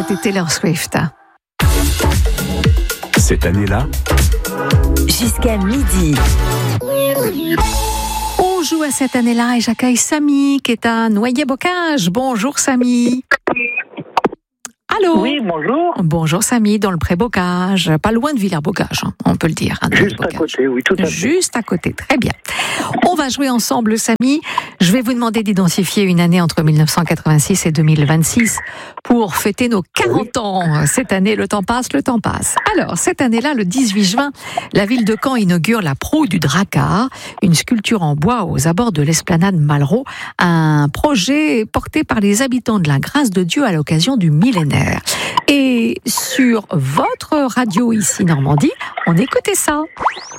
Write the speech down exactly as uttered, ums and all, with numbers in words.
c'était Taylor Swift. Cette année-là, jusqu'à midi. On joue à cette année-là et j'accueille Samy qui est à Noyer-Bocage. Bonjour Samy. Allô? Oui, bonjour. Bonjour Samy, dans le Pré-Bocage, pas loin de Villers-Bocage, hein, on peut le dire. Hein, Juste à côté, oui, tout à fait. Juste à côté, très bien. On va jouer ensemble Samy. Je vais vous demander d'identifier une année entre mille neuf cent quatre-vingt-six et deux mille vingt-six pour fêter nos quarante ans. Cette année, le temps passe, le temps passe. Alors, cette année-là, le dix-huit juin, la ville de Caen inaugure la proue du Drakkar, une sculpture en bois aux abords de l'esplanade Malraux, un projet porté par les habitants de la Grâce de Dieu à l'occasion du millénaire. Et sur votre radio ici Normandie, on écoutait ça.